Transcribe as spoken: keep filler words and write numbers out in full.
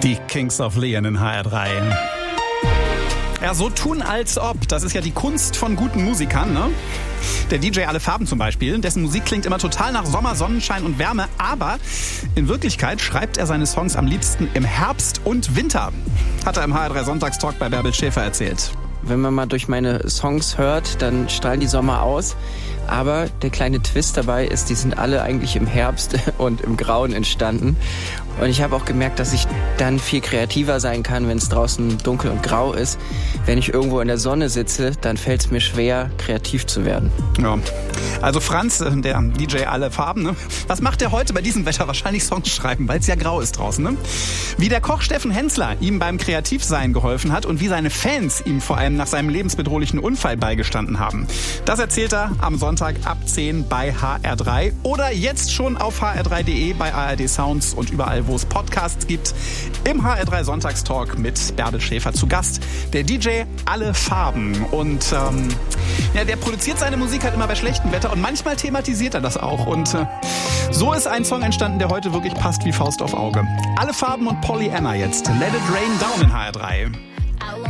Die Kings of Leon in H R drei. Ja, so tun als ob. Das ist ja die Kunst von guten Musikern, ne? Der D J Alle Farben zum Beispiel, dessen Musik klingt immer total nach Sommer, Sonnenschein und Wärme, aber in Wirklichkeit schreibt er seine Songs am liebsten im Herbst und Winter. Hat er im H R drei Sonntagstalk bei Bärbel Schäfer erzählt. Wenn man mal durch meine Songs hört, dann strahlen die Sommer aus. Aber der kleine Twist dabei ist, die sind alle eigentlich im Herbst und im Grauen entstanden. Und ich habe auch gemerkt, dass ich dann viel kreativer sein kann, wenn es draußen dunkel und grau ist. Wenn ich irgendwo in der Sonne sitze, dann fällt es mir schwer, kreativ zu werden. Ja. Also Franz, der D J Alle Farben, ne? Was macht er heute bei diesem Wetter? Wahrscheinlich Songs schreiben, weil es ja grau ist draußen. Ne? Wie der Koch Steffen Hensler ihm beim Kreativsein geholfen hat und wie seine Fans ihm vor allem nach seinem lebensbedrohlichen Unfall beigestanden haben. Das erzählt er am Sonntag ab zehn bei H R drei oder jetzt schon auf h r drei punkt d e, bei A R D Sounds und überall, wo es Podcasts gibt. Im H R drei Sonntagstalk mit Bärbel Schäfer zu Gast. Der D J Alle Farben. Und ähm, ja, der produziert seine Musik halt immer bei schlechtem Wetter und manchmal thematisiert er das auch. Und äh, so ist ein Song entstanden, der heute wirklich passt wie Faust auf Auge. Alle Farben und Pollyanna jetzt. Let It Rain Down in H R drei.